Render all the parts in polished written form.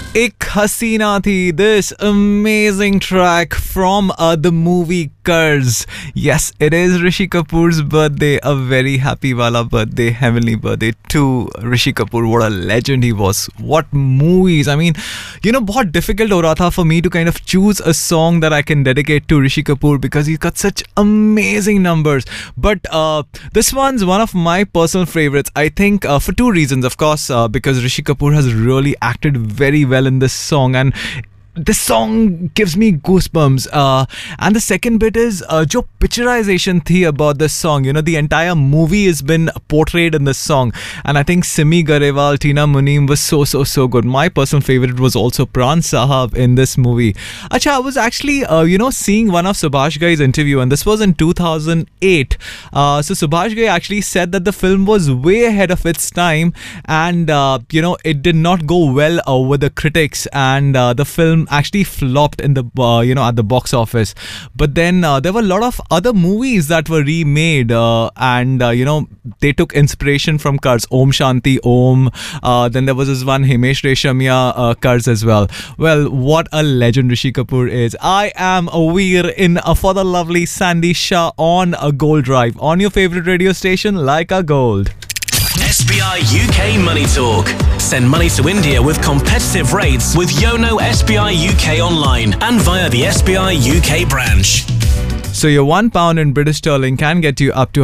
एक हसीना थी this amazing track from the movie Curse. Yes, it is Rishi Kapoor's birthday, a very happy wala birthday, heavenly birthday to Rishi Kapoor. What a legend he was. What movies. I mean, you know, बहुत difficult हो रहा था for me to kind of choose a song that I can dedicate to Rishi Kapoor because he's got such amazing numbers. But this one's one of my personal favorites, I think, for two reasons. Of course, because Rishi Kapoor has really acted very well in this song, and this song gives me goosebumps. And the second bit is jo picturization thi about this song. You know, the entire movie has been portrayed in this song, and I think Simi Garewal, Tina Muneem was so good. My personal favorite was also Pran Sahab in this movie. Acha, I was actually seeing one of Subhash Ghai's interview, and this was in 2008. So Subhash Ghai actually said that the film was way ahead of its time, and it did not go well with the critics, and the film actually flopped in the at the box office. But then there were a lot of other movies that were remade, and they took inspiration from Curse. Om Shanti Om. Then there was this one Himesh Reshammiya Curse as well. Well, what a legend Rishi Kapoor is. I am a Veer in for the lovely Sandy Shah on a Gold Drive on your favorite radio station, Like a Gold. SBI UK Money Talk. Send money to India with competitive rates with Yono SBI UK online and via the SBI UK branch. So your £1 in British sterling can get you up to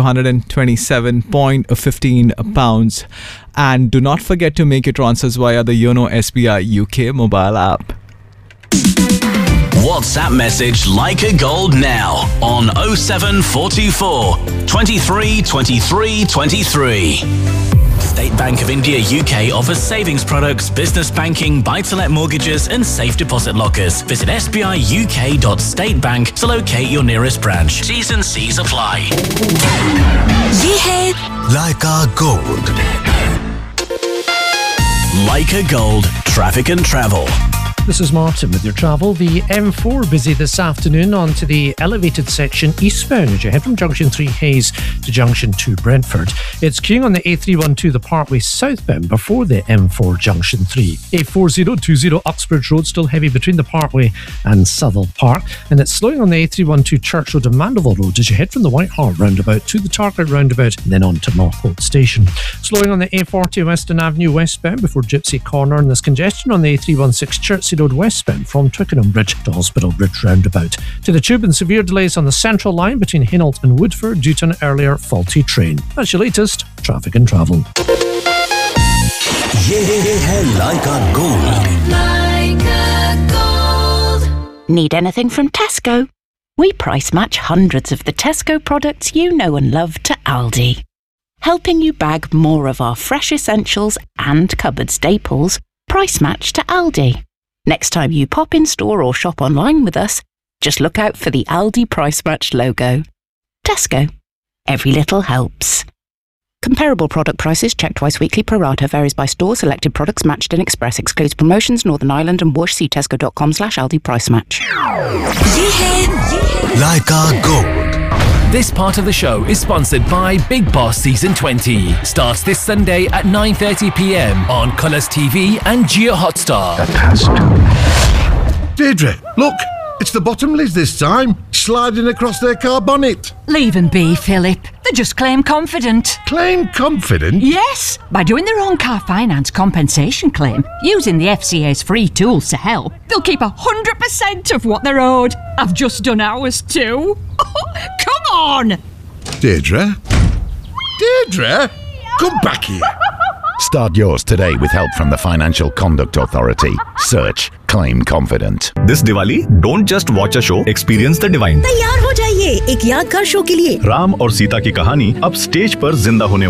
127.15 pounds. And do not forget to make your transfers via the Yono SBI UK mobile app. WhatsApp message Like a Gold now on 07424 23 23 23. State Bank of India UK offers savings products, business banking, buy-to-let mortgages and safe deposit lockers. Visit sbiuk.statebank to locate your nearest branch. T's and C's apply. ये है Like a Gold. Like a Gold, traffic and travel. This is Martin with your travel. The M4 busy this afternoon onto the elevated section eastbound as you head from Junction 3 Hayes to Junction 2 Brentford. It's queuing on the A312 the Parkway southbound before the M4 Junction 3. A4020 Uxbridge Road still heavy between the Parkway and Southall Park, and it's slowing on the A312 Church Road and Mandeville Road as you head from the White Hart roundabout to the Target roundabout and then on to Northcote Station. Slowing on the A40 Western Avenue westbound before Gypsy Corner, and there's congestion on the A316 Chertsey Road westbound from Twickenham Bridge to Hospital Bridge roundabout. To the Tube, and severe delays on the Central Line between Hainault and Woodford due to an earlier faulty train. That's your latest traffic and travel. ये है Like a Gold. Like a Gold. Need anything from Tesco? We price match hundreds of the Tesco products you know and love to Aldi, helping you bag more of our fresh essentials and cupboard staples. Price match to Aldi. Next time you pop in store or shop online with us, just look out for the Aldi Price Match logo. Tesco. Every little helps. Comparable product prices checked twice weekly. Pro rata varies by store. Selected products matched in Express. Excludes promotions. Northern Ireland and Bush. See tesco.com/Aldi Price Match. ये है Like a Gold. This part of the show is sponsored by Big Boss Season 20. Starts this Sunday at 9:30 p.m. on Colours TV and Geo Hotstar. Deirdre, look, it's the Bottomleys this time, sliding across their car bonnet. Leave them be, Philip. They just claim confident. Claim confident? Yes, by doing their own car finance compensation claim, using the FCA's free tools to help, they'll keep 100% of what they're owed. I've just done ours too. Come on! Deirdre? Deirdre? Come back here. Start yours today with help from the Financial Conduct Authority. Search Claim Confident. This Diwali, don't just watch a show, experience the divine. तैयार हो जाइए एक यादगार show के लिए। राम और सीता की कहानी अब स्टेज पर जिंदा होने